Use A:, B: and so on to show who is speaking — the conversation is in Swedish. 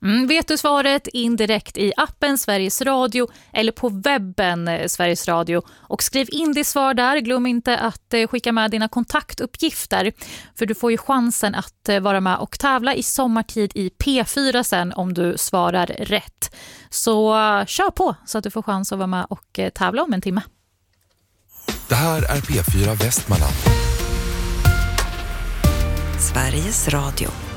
A: Vet du svaret in direkt i appen Sveriges Radio eller på webben Sveriges Radio. Och skriv in ditt svar där. Glöm inte att skicka med dina kontaktuppgifter. För du får ju chansen att vara med och tävla i sommartid i P4 sen om du svarar rätt. Så kör på så att du får chans att vara med och tävla om en timme.
B: Det här är P4 Västmanland.
C: Sveriges Radio.